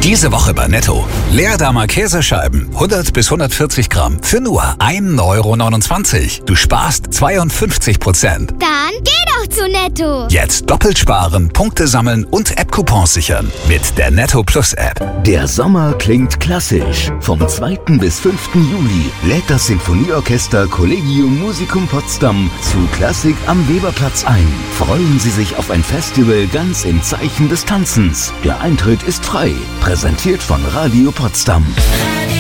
Diese Woche bei Netto. Leerdamer Käsescheiben, 100 bis 140 Gramm, für nur 1,29 €. Du sparst 52%. Dann geh doch zu Netto. Jetzt doppelt sparen, Punkte sammeln und App-Coupons sichern. Mit der Netto Plus App. Der Sommer klingt klassisch. Vom 2. bis 5. Juli lädt das Sinfonieorchester Collegium Musicum Potsdam zu Klassik am Weberplatz ein. Freuen Sie sich auf ein Festival ganz im Zeichen des Tanzens. Der Eintritt ist frei. Präsentiert von Radio Potsdam.